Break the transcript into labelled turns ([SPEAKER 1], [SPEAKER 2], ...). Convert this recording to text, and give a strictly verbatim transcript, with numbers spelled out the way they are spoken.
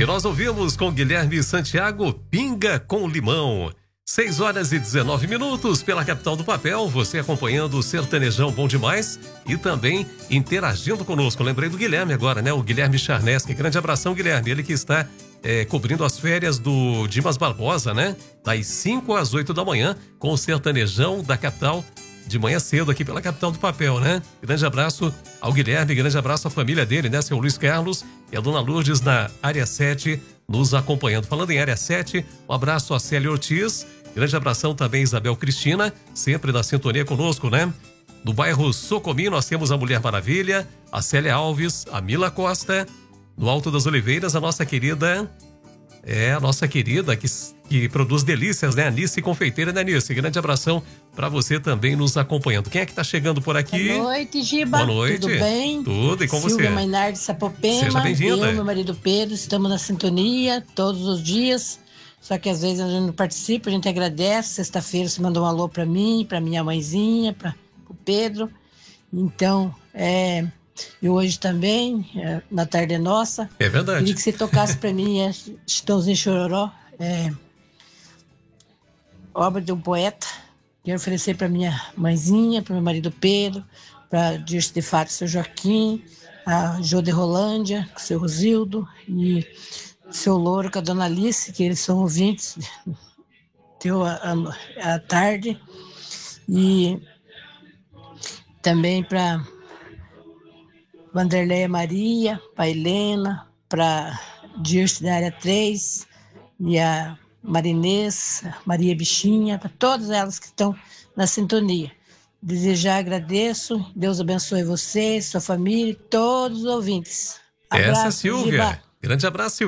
[SPEAKER 1] E nós ouvimos com Guilherme Santiago, Pinga com Limão. seis horas e dezenove minutos pela capital do papel, você acompanhando o Sertanejão Bom Demais e também interagindo conosco. Lembrei do Guilherme agora, né? O Guilherme Charnesky. Grande abração, Guilherme. Ele que está é, cobrindo as férias do Dimas Barbosa, né? Das cinco às oito da manhã, com o Sertanejão da capital, de manhã cedo aqui pela capital do papel, né? Grande abraço ao Guilherme, grande abraço à família dele, né? Seu Luiz Carlos e a dona Lourdes na área sete, nos acompanhando. Falando em área sete, um abraço a Célia Ortiz, grande abração também Isabel Cristina, sempre na sintonia conosco, né? Do bairro Socomi, nós temos a Mulher Maravilha, a Célia Alves, a Mila Costa. No Alto das Oliveiras, a nossa querida, é a nossa querida que, que produz delícias, né? Anice Confeiteira, né, Anice? Grande abração para você também nos acompanhando. Quem é que tá chegando por aqui?
[SPEAKER 2] Boa noite, Giba.
[SPEAKER 1] Boa noite.
[SPEAKER 2] Tudo bem?
[SPEAKER 1] Tudo, e com
[SPEAKER 2] Silvia
[SPEAKER 1] você?
[SPEAKER 2] Silvia Mainardi Sapopema.
[SPEAKER 1] Seja bem-vinda.
[SPEAKER 2] Eu e meu marido Pedro estamos na sintonia todos os dias. Só que às vezes a gente não participa, a gente agradece. Sexta-feira você mandou um alô para mim, para minha mãezinha, para o Pedro. Então, é... E hoje também, é, na tarde é nossa.
[SPEAKER 1] É verdade.
[SPEAKER 2] Queria que você tocasse para mim, é, Chitãozinho Chororó, é, obra de um poeta. Quero oferecer para minha mãezinha, para meu marido Pedro, para Dirce de Fato, seu Joaquim, a Jô de Rolândia, com o seu Rosildo, e seu Louro com a dona Alice, que eles são ouvintes deu a, a, a tarde. E também para Vanderleia Maria, para Helena, para Dirce da área três, e a Marinês, Maria Bichinha, para todas elas que estão na sintonia. Desejar, agradeço, Deus abençoe você, sua família e todos os ouvintes. Abraço,
[SPEAKER 1] essa é Silvia.
[SPEAKER 2] Giba.
[SPEAKER 1] Grande abraço, Silvia.